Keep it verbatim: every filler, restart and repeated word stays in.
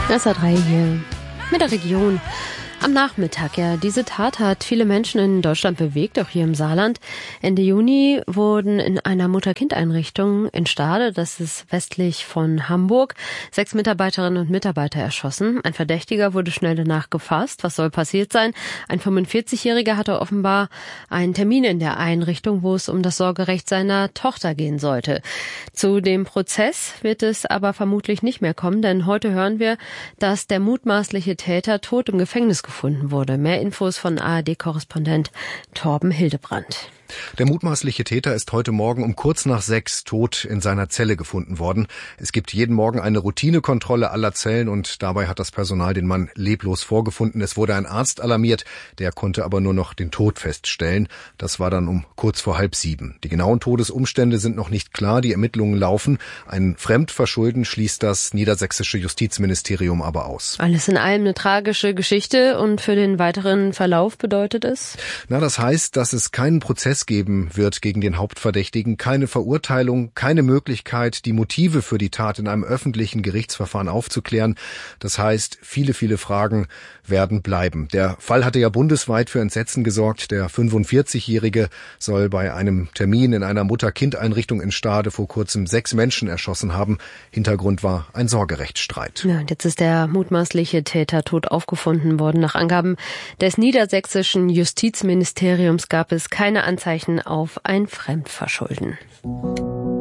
S A drei hier mit der Region. Am Nachmittag, ja, diese Tat hat viele Menschen in Deutschland bewegt, auch hier im Saarland. Ende Juni wurden in einer Mutter-Kind-Einrichtung in Stade, das ist westlich von Hamburg, sechs Mitarbeiterinnen und Mitarbeiter erschossen. Ein Verdächtiger wurde schnell danach gefasst. Was soll passiert sein? Ein fünfundvierzigjähriger hatte offenbar einen Termin in der Einrichtung, wo es um das Sorgerecht seiner Tochter gehen sollte. Zu dem Prozess wird es aber vermutlich nicht mehr kommen, denn heute hören wir, dass der mutmaßliche Täter tot im Gefängnis gefunden wurde. Mehr Infos von A R D-Korrespondent Torben Hildebrandt. Der mutmaßliche Täter ist heute Morgen um kurz nach sechs tot in seiner Zelle gefunden worden. Es gibt jeden Morgen eine Routinekontrolle aller Zellen und dabei hat das Personal den Mann leblos vorgefunden. Es wurde ein Arzt alarmiert, der konnte aber nur noch den Tod feststellen. Das war dann um kurz vor halb sieben. Die genauen Todesumstände sind noch nicht klar, die Ermittlungen laufen. Ein Fremdverschulden schließt das niedersächsische Justizministerium aber aus. Alles in allem eine tragische Geschichte und für den weiteren Verlauf bedeutet es? Na, das heißt, dass es keinen Prozess geben wird gegen den Hauptverdächtigen, keine Verurteilung, keine Möglichkeit, die Motive für die Tat in einem öffentlichen Gerichtsverfahren aufzuklären. Das heißt, viele, viele Fragen werden bleiben. Der Fall hatte ja bundesweit für Entsetzen gesorgt. Der fünfundvierzigjährige soll bei einem Termin in einer Mutter-Kind-Einrichtung in Stade vor kurzem sechs Menschen erschossen haben. Hintergrund war ein Sorgerechtsstreit. Ja, und jetzt ist der mutmaßliche Täter tot aufgefunden worden. Nach Angaben des niedersächsischen Justizministeriums gab es keine Anzeichen auf ein Fremdverschulden.